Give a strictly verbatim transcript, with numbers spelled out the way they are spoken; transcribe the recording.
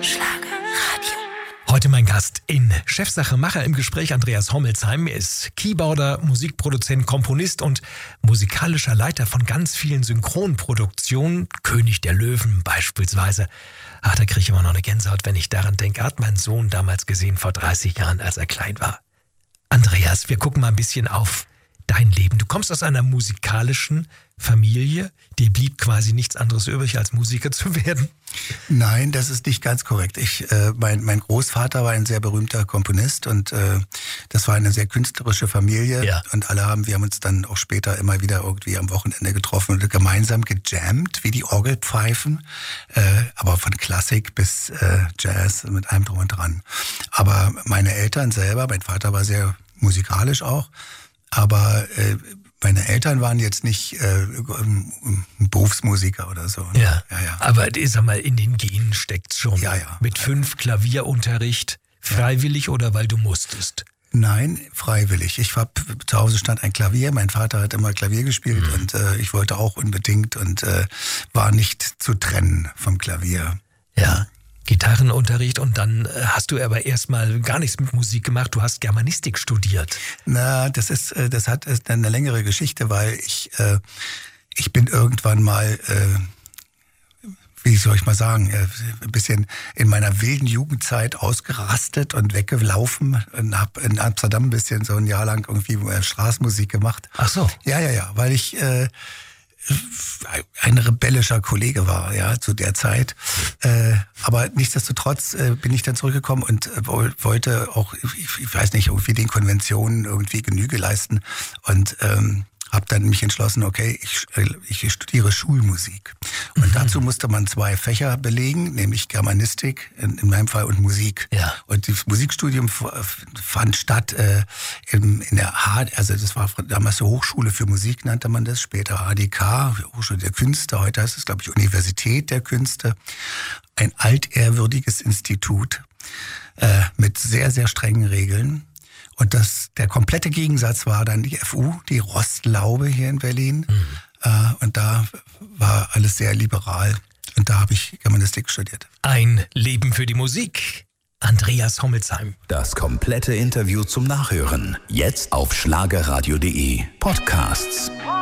Schlagerradio. Heute mein Gast in Chefsache Macher im Gespräch, Andreas Hommelsheim. Er ist Keyboarder, Musikproduzent, Komponist und musikalischer Leiter von ganz vielen Synchronproduktionen. König der Löwen beispielsweise. Ach, da kriege ich immer noch eine Gänsehaut, wenn ich daran denke. Hat mein Sohn damals gesehen, vor dreißig Jahren, als er klein war. Andreas, wir gucken mal ein bisschen auf dein Leben. Du kommst aus einer musikalischen Familie. Dir blieb quasi nichts anderes übrig, als Musiker zu werden. Nein, das ist nicht ganz korrekt. Ich, äh, mein, mein Großvater war ein sehr berühmter Komponist und äh, das war eine sehr künstlerische Familie. Ja. Und alle haben, wir haben uns dann auch später immer wieder irgendwie am Wochenende getroffen und gemeinsam gejammt, wie die Orgelpfeifen, äh, aber von Klassik bis äh, Jazz mit allem drum und dran. Aber meine Eltern selber, mein Vater war sehr musikalisch auch, aber äh, meine Eltern waren jetzt nicht äh, Berufsmusiker oder so. Ne? Ja. ja, ja. Aber ich sag mal, in den Genen steckt's schon. Ja, ja. Mit fünf Klavierunterricht, freiwillig ja. oder weil du musstest? Nein, freiwillig. Ich war, zu Hause stand ein Klavier, mein Vater hat immer Klavier gespielt mhm. und äh, ich wollte auch unbedingt und äh, war nicht zu trennen vom Klavier. Ja. Gitarrenunterricht und dann hast du aber erstmal gar nichts mit Musik gemacht, du hast Germanistik studiert. Na, das ist, das hat eine längere Geschichte, weil ich, äh, ich bin irgendwann mal, äh, wie soll ich mal sagen, äh, ein bisschen in meiner wilden Jugendzeit ausgerastet und weggelaufen und habe in Amsterdam ein bisschen so ein Jahr lang irgendwie Straßenmusik gemacht. Ach so. Ja, ja, ja, weil ich äh, ein rebellischer Kollege war, ja, zu der Zeit. Äh, aber nichtsdestotrotz äh, bin ich dann zurückgekommen und äh, wollte auch, ich, ich weiß nicht, irgendwie den Konventionen irgendwie Genüge leisten und ähm, habe dann mich entschlossen, okay, ich, ich studiere Schulmusik. Und mhm. dazu musste man zwei Fächer belegen, nämlich Germanistik in, in meinem Fall und Musik. Ja. Und das Musikstudium fand statt äh, in, in der H, also das war damals die Hochschule für Musik, nannte man das, später H D K, Hochschule der Künste, heute heißt es, glaube ich, Universität der Künste. Ein altehrwürdiges Institut äh, mit sehr, sehr strengen Regeln. Und das, der komplette Gegensatz war dann die F U, die Rostlaube hier in Berlin. Mhm. Äh, und da war alles sehr liberal. Und da habe ich Germanistik studiert. Ein Leben für die Musik. Andreas Hommelsheim. Das komplette Interview zum Nachhören. Jetzt auf schlagerradio punkt de. Podcasts.